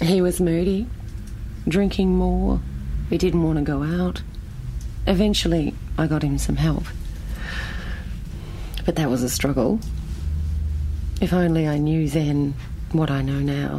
He was moody, drinking more. He didn't want to go out. Eventually, I got him some help. But that was a struggle. If only I knew then what I know now.